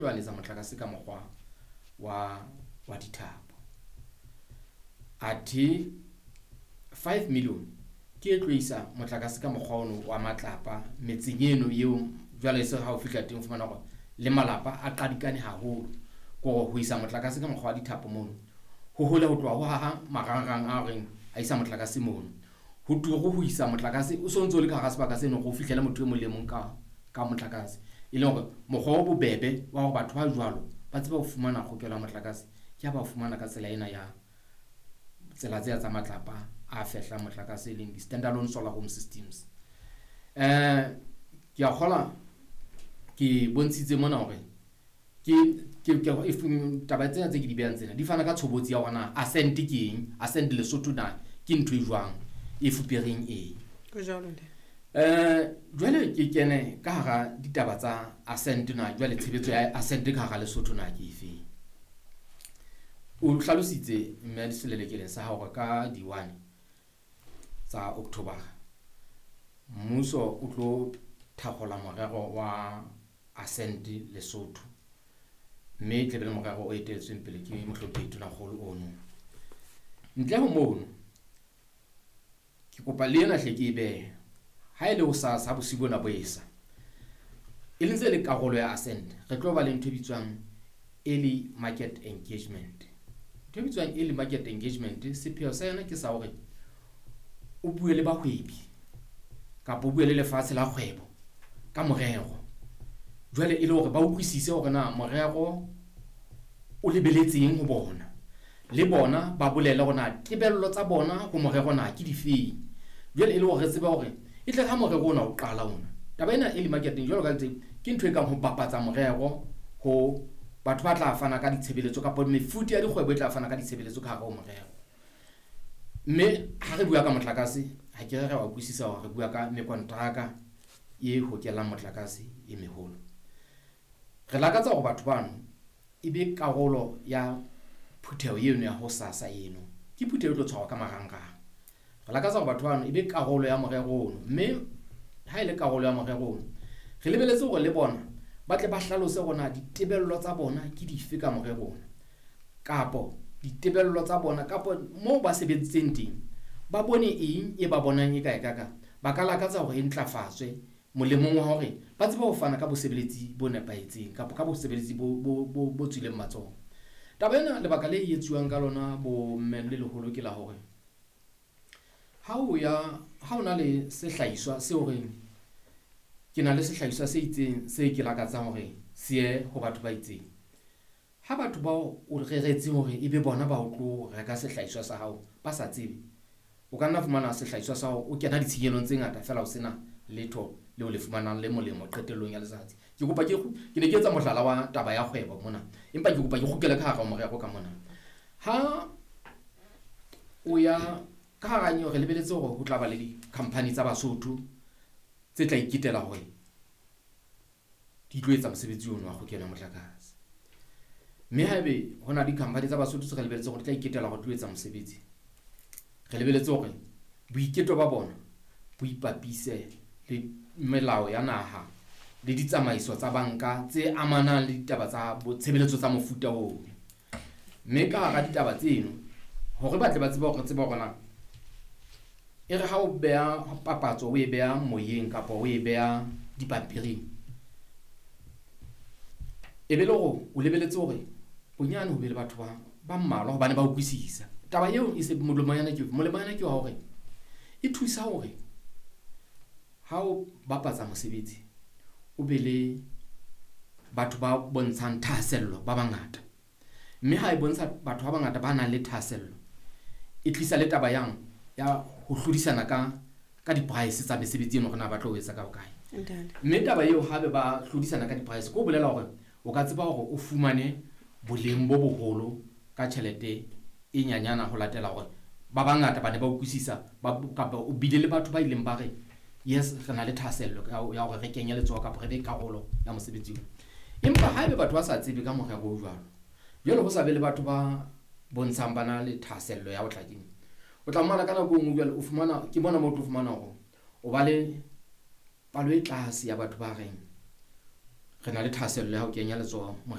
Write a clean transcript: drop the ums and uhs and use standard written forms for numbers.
lwanetsa motlakase ka mokgwa wa dithapo athe 5 million ke e tloisa motlakase ka mokgwa ono wa matlapa metseng eno eo jwale se ha o fihla teng fumana gore le malapa a qadikane haholo go ho isa motlakase ka mokgwa wa dithapo mono ho hole ho tloa ho ha marangrang a reng a isa motlakase mono ho turo ho isa motlakase o sontso le ka ga sebaka seno go fihlela motho e mo le mong ka motlakase e le gore mokgwa o bobebe wa go batho ba jwalo ba tseba ho fumana kgokelo ya motlakase ke ba o fumana ka tsela ena ya tsela tsa matlapa a fehla motlakase le standalone solar home systems ke a khola ke bontshitse mona hore ke taba tsena tse ke di beang tsena di fana ka tshobotsi ya hona Ascent ke eng Ascent Lesotho na ke ntho e jwang e fupereng go jalo jwale ke kene ka hara ditaba tsa Ascent na jwale tshebetso ya Ascent ka hara Lesotho na ke efe o hlalositse mme di selelekeleng sa hore ka di-1 tsa October mmuso o tlo thagola morero wa Ascent Lesotho mme tle le morero o etetsweng pele ke mohlophehi tonakgolo ono ntle ho mono ke kopa le ena hle ke e behe ha ile o sa bosibo na boesa e lentse le karolo ya Ascent re tlo ba le ntho bitswang early market engagement ntho bitswang early market engagement sepheo sa yona ke sa hore o bue le bahwebi ka bo bue le lefatshe la kgwebo ka morero jwale e le hore ba utlwisise hore na morero o lebeletseng ho bona le bona ba bolela hore na tebello tsa bona ho morero na ke difeng jwale e le hore re tseba hore e tle ka morero ona o qala ona taba ena early marketing jwalo ka ke ntho e kang ho bapatsa morero ho batho ba tla fana ka ditshebeletso ka mefuta ya dikgwebo e tla fana ka ditshebeletso ka hara o morero mme ha re bua ka motlakase ha ke re wa utlwisisa hore re bua ka mekontraka e hokelang motlakase e meholo re lakatsa hore batho bano e be karolo ya phutheho eno ya ho sasa eno ke phutheho e tlo tshwarwa ka marangrang re lakatsa hore batho bano e be karolo ya morero ono mme ha ile karolo ya morero ono re lebeletse hore le bona ba tle ba hlalose rona ditebello tsa bona ke dife ka morero ona kapo ditebello tsa bona kapo mo ba sebetseng teng ba bone eng e ba bonang e kae kaka ba ka lakatsa hore e ntlafatswe molemong wa hore ba tseba ho fana ka bosebeletsi bo nepaetseng kapo ka bosebeletsi bo tswileng matsoho taba ena lebaka le etsuwang ka lona bo mmele le holo ke la hore ha o na le sehlahiswa se hore ke na le sehlahiswa se itseng se ke lakatsang hore se ye ho batho ba itseng ha batho ba o reretse hore ebe bona ba o tlo reka sehlahiswa sa hao ba sa tsebe o ka nna fumana sehlahiswa sa hao o kena ditshenyelong tse ngata fela o sena letho le o le fumanang le molemo qetellong ya letsatsi ke kopa ke ne ke etsa mohlala wa taba ya kgwebo mona empa ke kopa ke kgukele ka hara morero ka mona ha o ya ka hara nyo re lebeletse hore ho tla ba le di-company tsa Basotho tse tla ikitela hore di tlo etsa mosebetsi ono wa kgokelo ya motlakase mme haebe hona di-company tsa Basotho tse re lebeletse hore di tla ikitela hore di tlo etsa mosebetsi re lebeletse hore boiketo ba bona bo ipapise le melao ya naha le ditsamaiso tsa banka tse amanang le ditaba tsa tshebeletso tsa mofuta oo mme ka hara ditaba tseno hore ba tle ba tseba hore tseba rona e re ha o beha papatso o e beha moyeng kapa o e beha dipampiring e be le hore o lebeletse hore bonyane ho be le batho ba mmalwa hobane ba utlwisisa taba eo e se molemayana ke wa hore e thusa hore ha o bapatsa mosebetsi o be le batho ba bontshang thahasello ba bangata mme ha e bontsha batho ba bangata ba nang le thahasello e tlisa le taba ya ho hlodisana ka di-price tsa mesebetsi eno rena ba tlo etsa ka bokae mme taba eo haebe ba hlodisana ka di-price ko bolela hore o ka tseba hore o fumane boleng bo boholo ka tjhelete e nyanyana ho latela hore ba bangata ba ne ba utlwisisa kapa o bile le batho ba ileng ba re yes re na le thahasello ya hore re kenye letsoho kapa re be karolo ya mosebetsi empa haebe batho ba sa tsebe ka morero o jwalo ho sa be le batho ba bontshang bana le thahasello ya botlakeng o tla mmala ka nako e nngwe jwale o fumana ke bona mo o tlo fumana hore o ba le palo e tlase ya batho ba reng re na le thahasello ya ho kenya letsoho